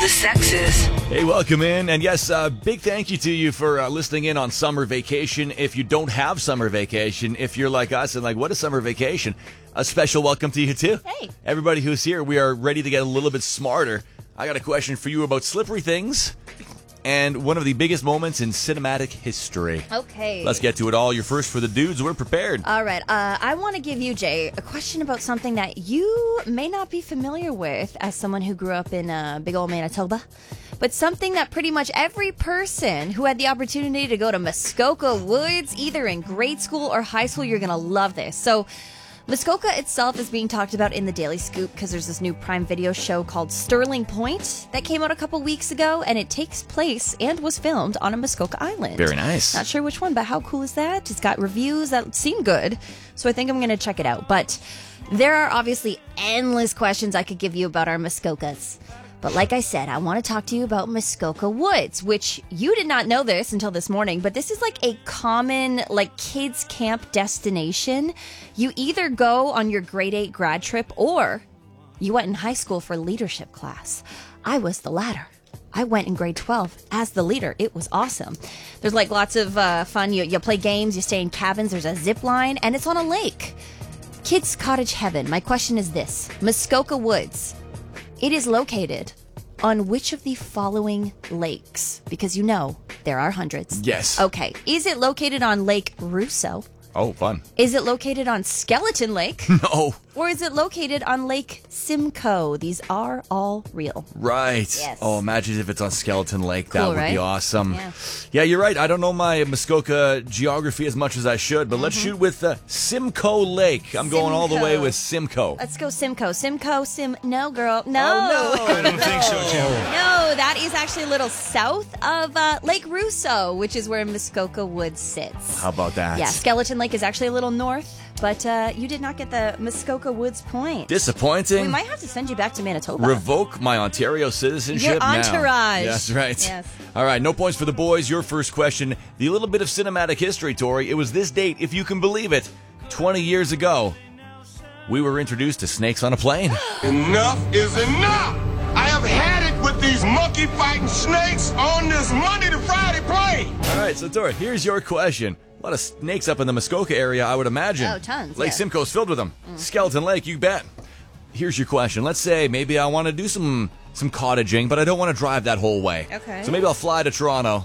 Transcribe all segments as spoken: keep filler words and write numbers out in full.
the sexes. Hey, welcome in. And yes, uh, big thank you to you for uh, listening in on summer vacation. If you don't have summer vacation, if you're like us and like, what is summer vacation? A special welcome to you too. Hey. Everybody who's here, we are ready to get a little bit smarter. I got a question for you about slippery things and one of the biggest moments in cinematic history. Okay. Let's get to it all. You're first for the dudes. We're prepared. All right. Uh, I want to give you, Jay, a question about something that you may not be familiar with as someone who grew up in uh, big old Manitoba, but something that pretty much every person who had the opportunity to go to Muskoka Woods, either in grade school or high school, you're going to love this. So Muskoka itself is being talked about in the Daily Scoop because there's this new Prime Video show called Sterling Point that came out a couple weeks ago, and it takes place and was filmed on a Muskoka Island. Very nice. Not sure which one, but how cool is that? It's got reviews that seem good, so I think I'm going to check it out. But there are obviously endless questions I could give you about our Muskokas. But like I said, I want to talk to you about Muskoka Woods, which you did not know this until this morning, but this is like a common like kids camp destination. You either go on your grade eight grad trip or you went in high school for leadership class. I was the latter. I went in grade twelve as the leader. It was awesome. There's like lots of uh, fun. You, you play games, you stay in cabins, there's a zip line, and it's on a lake. Kids cottage heaven. My question is this. Muskoka Woods. It is located on which of the following lakes? Because you know there are hundreds. Yes. Okay. Is it located on Lake Russo? Oh, fun. Is it located on Skeleton Lake? No. Or is it located on Lake Simcoe? These are all real. Right. Yes. Oh, imagine if it's on Skeleton Lake. That Cool, would right? be awesome. Yeah. Yeah, you're right. I don't know my Muskoka geography as much as I should, but let's shoot with uh, Simcoe Lake. I'm going all the way Simcoe. with Simcoe. Let's go Simcoe. Simcoe, Sim... No, girl. No. Oh, no. I don't think so, Jim. No, that is actually a little south of uh, Lake Russo, which is where Muskoka Woods sits. How about that? Yeah, Skeleton Lake is actually a little north, but uh, you did not get the Muskoka Woods point. Disappointing. We might have to send you back to Manitoba. Revoke my Ontario citizenship Your now. entourage. That's right. Yes. All right, no points for the boys. Your first question. The little bit of cinematic history, Tori. It was this date, if you can believe it, twenty years ago. We were introduced to snakes on a plane. Enough is enough! I have had it with these monkey-fighting snakes on this Monday to Friday plane! All right, so Tori, here's your question. A lot of snakes up in the Muskoka area, I would imagine. Oh, tons, Lake yeah. Simcoe's filled with them. Skeleton Lake, you bet. Here's your question. Let's say maybe I want to do some some cottaging, but I don't want to drive that whole way. Okay. So maybe I'll fly to Toronto,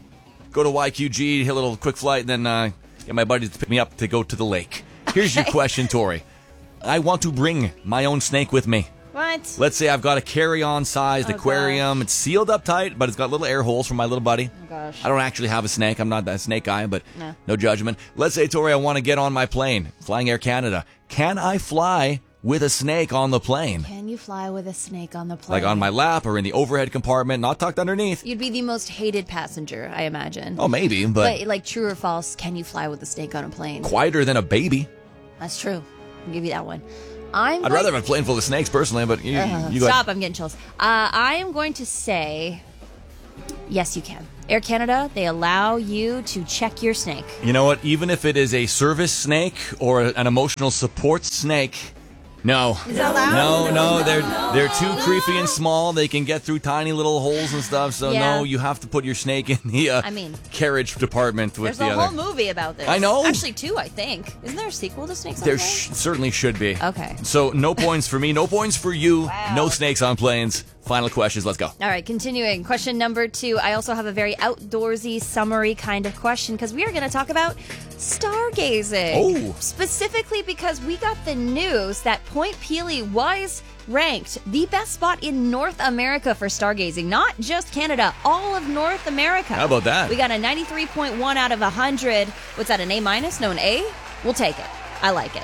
go to Y Q G, hit a little quick flight, and then uh, get my buddies to pick me up to go to the lake. Here's your question, Tori. I want to bring my own snake with me. What? Let's say I've got a carry-on sized Oh, aquarium. It's sealed up tight, but it's got little air holes for my little buddy. Oh, gosh. I don't actually have a snake. I'm not that snake guy, but No. no judgment. Let's say, Tori, I want to get on my plane, flying Air Canada. Can I fly with a snake on the plane? Can you fly with a snake on the plane? Like on my lap or in the overhead compartment, not tucked underneath? You'd be the most hated passenger, I imagine. Oh, maybe, but, But, like, true or false, can you fly with a snake on a plane? quieter than a baby. That's true. I'll give you that one. I'm I'd going- rather have a plane full of snakes, personally, but you, Uh, you go Stop, I'm getting chills. Uh, I am going to say, yes, you can. Air Canada, they allow you to check your snake. You know what? Even if it is a service snake or an emotional support snake, no. Is that allowed? No, no, they're they're too creepy and small. They can get through tiny little holes and stuff. So Yeah. no, you have to put your snake in the uh, I mean, carriage department with There's the a other. whole movie about this. I know. Actually, two, I think. Isn't there a sequel to Snakes on There a Plane? sh- certainly should be. Okay. So no points for me. No points for you. Wow. No snakes on planes. Final questions. Let's go. All right, continuing. Question number two. I also have a very outdoorsy, summery kind of question because we are going to talk about stargazing. Oh. Specifically because we got the news that Point Pelee was ranked the best spot in North America for stargazing. Not just Canada, all of North America. How about that? We got a ninety-three point one out of one hundred. What's that, an A minus? No, an A? We'll take it. I like it.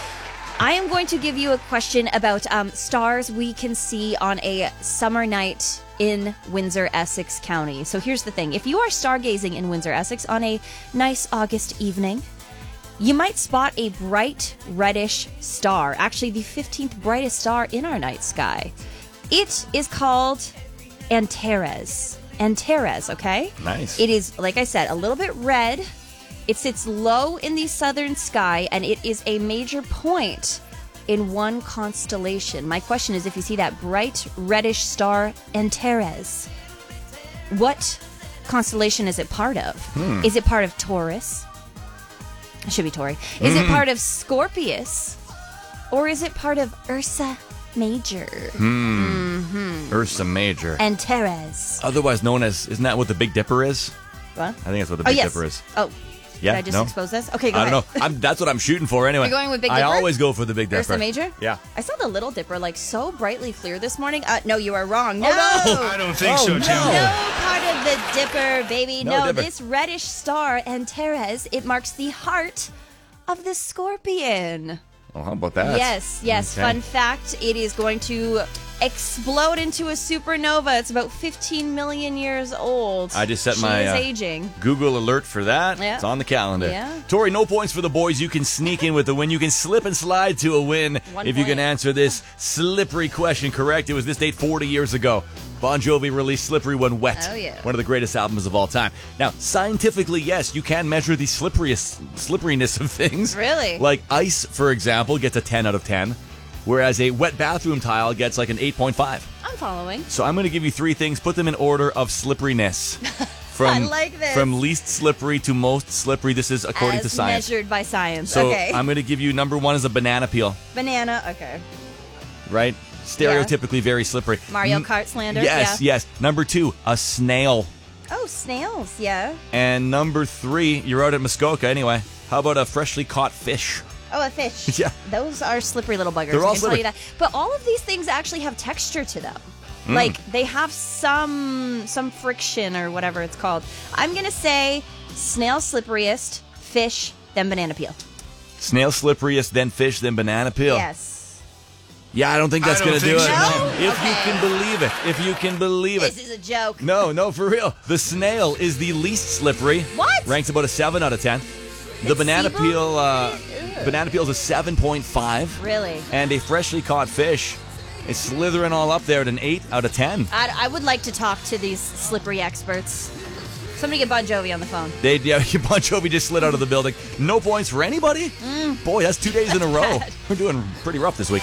I am going to give you a question about um, stars we can see on a summer night in Windsor, Essex County. So here's the thing. If you are stargazing in Windsor, Essex on a nice August evening, you might spot a bright reddish star, actually the fifteenth brightest star in our night sky. It is called Antares. Antares, okay? Nice. It is, like I said, a little bit red. It sits low in the southern sky, and it is a major point in one constellation. My question is, if you see that bright reddish star Antares, what constellation is it part of? Hmm. Is it part of Taurus? It should be Tauri. Is it part of Scorpius? Or is it part of Ursa Major? Hmm. Mm-hmm. Ursa Major. Antares. Otherwise known as, isn't that what the Big Dipper is? What? I think that's what the Oh, Big yes. Dipper is. Oh, Yeah, did I just no? expose this? Okay, go I ahead. don't know. I'm, that's what I'm shooting for anyway. You're going with Big I Dipper? always go for the Big Dipper. Ursa Major? Yeah. I saw the Little Dipper like so brightly clear this morning. Uh, no, you are wrong. No. Oh, I don't think Oh, so, no. Jim. No part of the Dipper, baby. No No, Dipper. this reddish star, Antares, it marks the heart of the scorpion. Oh, how about that? Yes, yes. Okay. Fun fact, it is going to explode into a supernova. It's about fifteen million years old. I just set she my is uh, aging. Google alert for that. Yeah. It's on the calendar. Yeah. Tori, no points for the boys. You can sneak in with the win. You can slip and slide to a win One if you can point. answer this slippery question correct. It was this date forty years ago. Bon Jovi released Slippery When Wet. Oh, yeah. One of the greatest albums of all time. Now, scientifically, yes, you can measure the slipperiest, slipperiness of things. Really? Like ice, for example, gets a ten out of ten, whereas a wet bathroom tile gets like an eight point five. I'm following. So I'm going to give you three things. Put them in order of slipperiness. From, I like this. From least slippery to most slippery. This is according As to science. measured by science. So okay. I'm going to give you number one is a banana peel, Banana. Okay. right? Stereotypically very slippery. Mario N- Kart slander. Yes, Yeah. yes. Number two, a snail. Oh, snails. Yeah. And number three, you're out at Muskoka anyway. How about a freshly caught fish? Oh, a fish. Yeah. Those are slippery little buggers. They're I all can slippery. tell you that. But all of these things actually have texture to them. Mm. Like they have some some friction or whatever it's called. I'm gonna say snail slipperiest, fish, then banana peel. Snail slipperiest, then fish, then banana peel. Yes. Yeah, I don't think that's I don't going to do think it. so. No? If you Okay. can believe it. If you can believe it. This is a joke. No, no, for real. The snail is the least slippery. What? Ranks about a seven out of ten. The It's banana seafood? peel, uh, Ugh. banana peel is a seven point five. Really? And a freshly caught fish is slithering all up there at an eight out of ten. I, I would like to talk to these slippery experts. Somebody get Bon Jovi on the phone. They, yeah, Bon Jovi just slid out of the building. No points for anybody? Mm. Boy, that's two days in a row. We're doing pretty rough this week.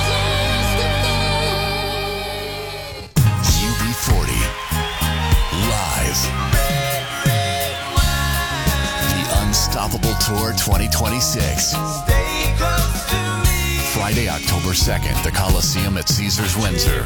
U B forty live. The Unstoppable Tour twenty twenty-six. Friday, October second, the Coliseum at Caesars Windsor.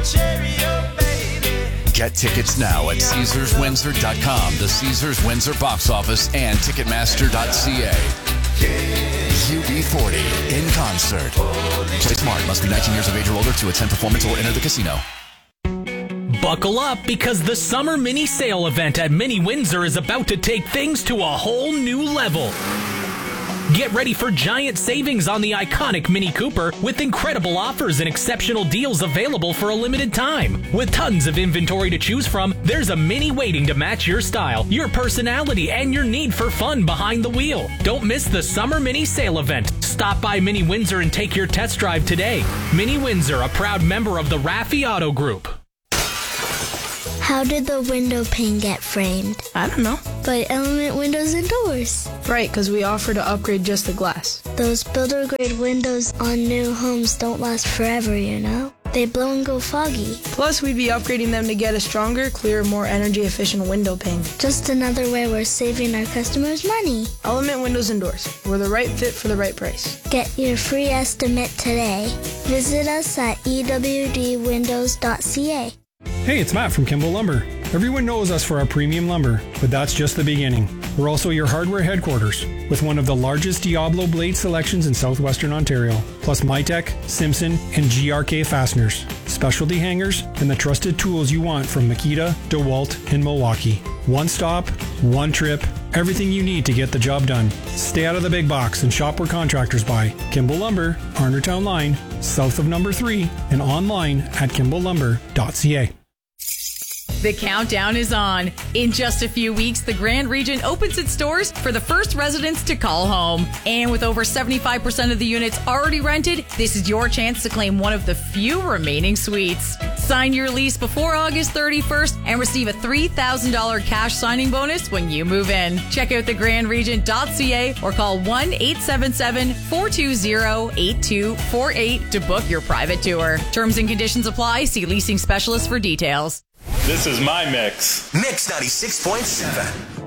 Get tickets now at Caesars Windsor dot com, the Caesars Windsor box office, and Ticketmaster dot C A. U B forty in concert. Play smart. Must be nineteen years of age or older to attend performance or enter the casino. Buckle up because the summer mini sale event at Mini Windsor is about to take things to a whole new level. Get ready for giant savings on the iconic Mini Cooper with incredible offers and exceptional deals available for a limited time. With tons of inventory to choose from, there's a Mini waiting to match your style, your personality, and your need for fun behind the wheel. Don't miss the summer mini sale event. Stop by Mini Windsor and take your test drive today. Mini Windsor, a proud member of the Raffi Auto Group. How did the window pane get framed? I don't know. By Element Windows and Doors. Right, because we offer to upgrade just the glass. Those builder-grade windows on new homes don't last forever, you know? They blow and go foggy. Plus, we'd be upgrading them to get a stronger, clearer, more energy-efficient window pane. Just another way we're saving our customers money. Element Windows and Doors. We're the right fit for the right price. Get your free estimate today. Visit us at E W D windows dot C A. Hey, it's Matt from Kimball Lumber. Everyone knows us for our premium lumber, but that's just the beginning. We're also your hardware headquarters, with one of the largest Diablo blade selections in southwestern Ontario, plus Mitech, Simpson, and G R K fasteners, specialty hangers, and the trusted tools you want from Makita, DeWalt, and Milwaukee. One stop, one trip, everything you need to get the job done. Stay out of the big box and shop where contractors buy. Kimball Lumber, Arnertown Line, south of number three, and online at kimball lumber dot C A. The countdown is on. In just a few weeks, the Grand Regent opens its doors for the first residents to call home. And with over seventy-five percent of the units already rented, this is your chance to claim one of the few remaining suites. Sign your lease before August thirty-first and receive a three thousand dollars cash signing bonus when you move in. Check out the grand regent dot c a or call one eight seven seven, four two zero, eight two four eight to book your private tour. Terms and conditions apply. See leasing specialist for details. This is my mix. Mix ninety-six point seven.